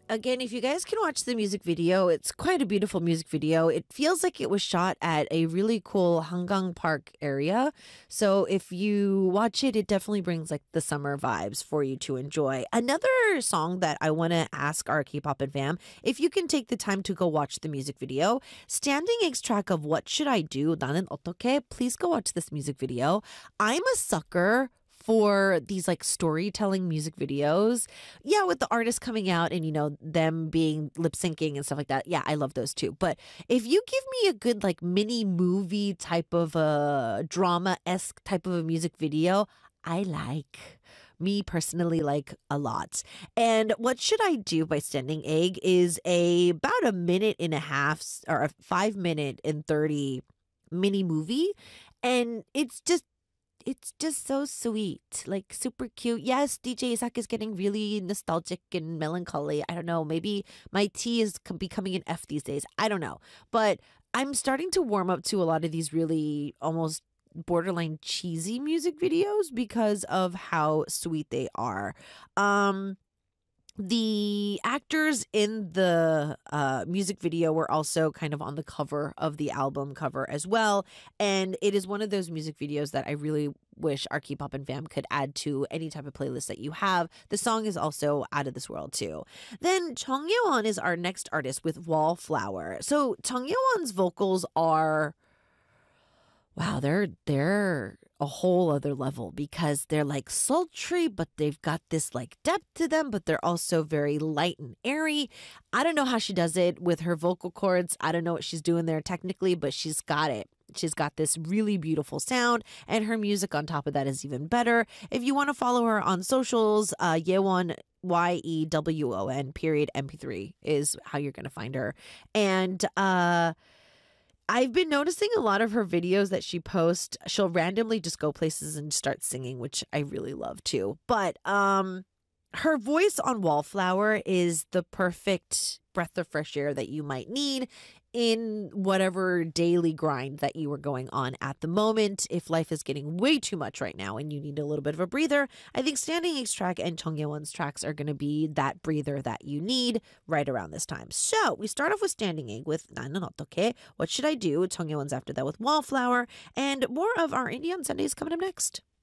Again, if you guys can watch the music video, it's quite a beautiful music video. It feels like it was shot at a really cool Hangang Park area. So if you watch it, it definitely brings like the summer vibes for you to enjoy. Another song that I want to ask our K-pop and fam, if you can take the time to go watch the music video, Standing Eggs track of What Should I Do? 나는 어떻게? Please go watch this music video. I'm a sucker for these like storytelling music videos. Yeah, with the artists coming out and, them being lip syncing and stuff like that. Yeah, I love those too. But if you give me a good like mini movie type of a drama-esque type of a music video, I like. Me personally like a lot. And What Should I Do by Standing Egg is about a minute and a half or a 5 minute and 30 mini movie. And it's just so sweet, like super cute. Yes, DJ Isak is getting really nostalgic and melancholy. I don't know. Maybe my T is becoming an F these days. I don't know. But I'm starting to warm up to a lot of these really almost borderline cheesy music videos because of how sweet they are. The actors in the music video were also kind of on the cover of the album cover as well. And it is one of those music videos that I really wish our K-pop and fam could add to any type of playlist that you have. The song is also out of this world too. Then Chung Yewon is our next artist with Wallflower. So Chung Yewon's vocals are, wow, they're a whole other level because they're like sultry, but they've got this like depth to them, but they're also very light and airy. I don't know how she does it with her vocal cords. I don't know what she's doing there technically, but she's got it. She's got this really beautiful sound, and her music on top of that is even better. If you want to follow her on socials, Yewon, YEWON period MP3 is how you're going to find her. And I've been noticing a lot of her videos that she posts. She'll randomly just go places and start singing, which I really love too. But her voice on Wallflower is the perfect breath of fresh air that you might need in whatever daily grind that you are going on at the moment. If life is getting way too much right now and you need a little bit of a breather, I think Standing Eggs track and Chung Yewon's tracks are going to be that breather that you need right around this time. So we start off with Standing Egg with 나는 어떻게? What Should I Do? Chung Yewon's after that with Wallflower, and more of our Indie on Sundays coming up next.